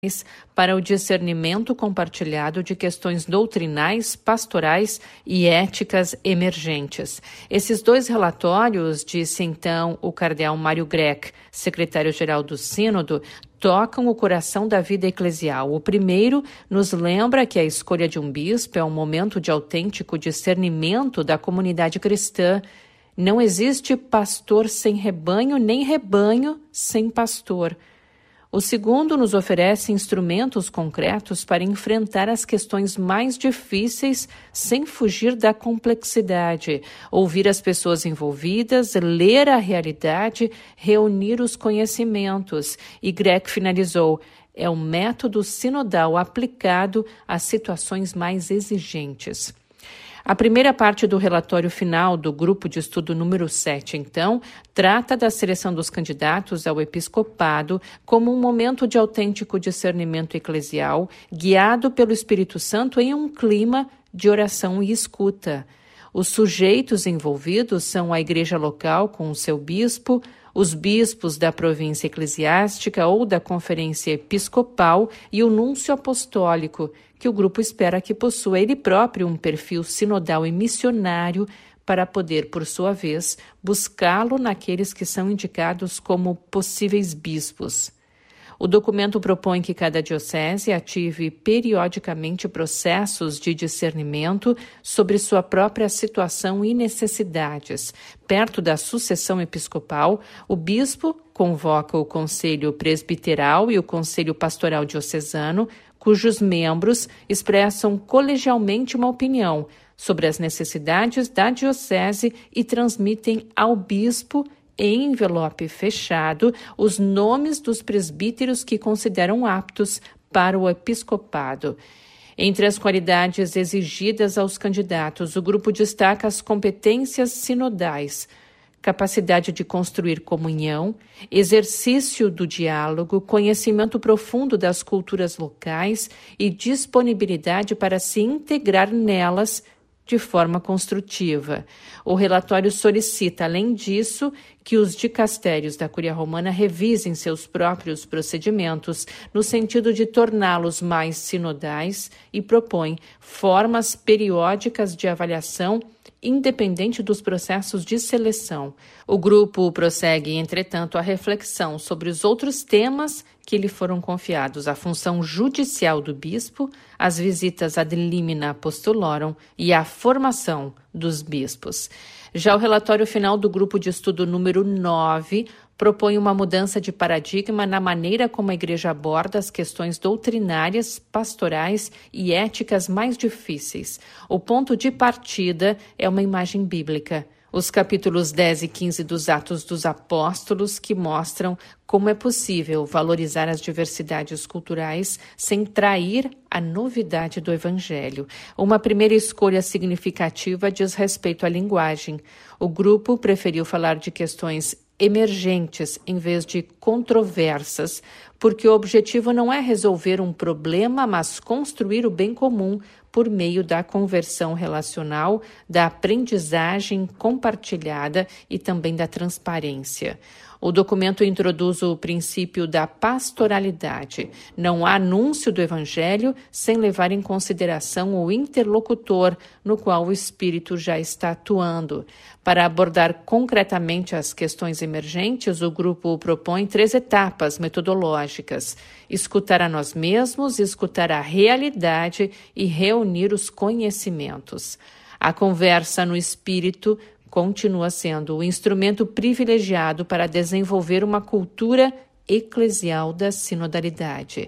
para o discernimento compartilhado de questões doutrinais, pastorais e éticas emergentes. Esses 2 relatórios, disse então o cardeal Mário Grech, secretário-geral do Sínodo, tocam o coração da vida eclesial. O primeiro nos lembra que a escolha de um bispo é um momento de autêntico discernimento da comunidade cristã. Não existe pastor sem rebanho, nem rebanho sem pastor. O segundo nos oferece instrumentos concretos para enfrentar as questões mais difíceis sem fugir da complexidade, ouvir as pessoas envolvidas, ler a realidade, reunir os conhecimentos. E Grech finalizou: é um método sinodal aplicado às situações mais exigentes. A primeira parte do relatório final do grupo de estudo número 7, então, trata da seleção dos candidatos ao episcopado como um momento de autêntico discernimento eclesial, guiado pelo Espírito Santo em um clima de oração e escuta. Os sujeitos envolvidos são a igreja local com o seu bispo, os bispos da província eclesiástica ou da conferência episcopal e o núncio apostólico, que o grupo espera que possua ele próprio um perfil sinodal e missionário para poder, por sua vez, buscá-lo naqueles que são indicados como possíveis bispos. O documento propõe que cada diocese ative periodicamente processos de discernimento sobre sua própria situação e necessidades. Perto da sucessão episcopal, o bispo convoca o Conselho Presbiteral e o Conselho Pastoral Diocesano, cujos membros expressam colegialmente uma opinião sobre as necessidades da diocese e transmitem ao bispo, em envelope fechado, os nomes dos presbíteros que consideram aptos para o episcopado. Entre as qualidades exigidas aos candidatos, o grupo destaca as competências sinodais, capacidade de construir comunhão, exercício do diálogo, conhecimento profundo das culturas locais e disponibilidade para se integrar nelas de forma construtiva. O relatório solicita, além disso, que os dicastérios da Cúria Romana revisem seus próprios procedimentos no sentido de torná-los mais sinodais e propõe formas periódicas de avaliação independente dos processos de seleção. O grupo prossegue, entretanto, a reflexão sobre os outros temas que lhe foram confiados: a função judicial do bispo, as visitas ad limina apostolorum e a formação dos bispos. Já o relatório final do grupo de estudo número 9 propõe uma mudança de paradigma na maneira como a Igreja aborda as questões doutrinárias, pastorais e éticas mais difíceis. O ponto de partida é uma imagem bíblica. Os capítulos 10 e 15 dos Atos dos Apóstolos, que mostram como é possível valorizar as diversidades culturais sem trair a novidade do Evangelho. Uma primeira escolha significativa diz respeito à linguagem. O grupo preferiu falar de questões emergentes em vez de controversas, porque o objetivo não é resolver um problema, mas construir o bem comum por meio da conversão relacional, da aprendizagem compartilhada e também da transparência. O documento introduz o princípio da pastoralidade. Não há anúncio do Evangelho sem levar em consideração o interlocutor no qual o Espírito já está atuando. Para abordar concretamente as questões emergentes, o grupo propõe 3 etapas metodológicas: escutar a nós mesmos, escutar a realidade e reunir os conhecimentos. A conversa no Espírito continua sendo o instrumento privilegiado para desenvolver uma cultura eclesial da sinodalidade.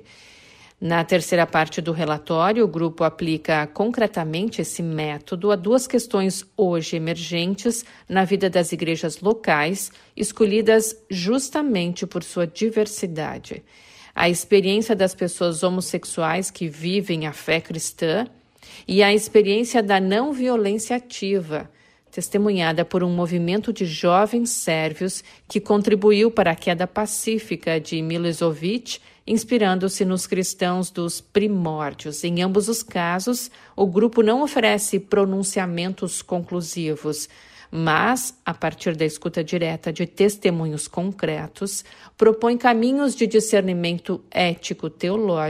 Na terceira parte do relatório, o grupo aplica concretamente esse método a 2 questões hoje emergentes na vida das igrejas locais, escolhidas justamente por sua diversidade: a experiência das pessoas homossexuais que vivem a fé cristã e a experiência da não violência ativa, testemunhada por um movimento de jovens sérvios que contribuiu para a queda pacífica de Milošević, inspirando-se nos cristãos dos primórdios. Em ambos os casos, o grupo não oferece pronunciamentos conclusivos, mas, a partir da escuta direta de testemunhos concretos, propõe caminhos de discernimento ético-teológico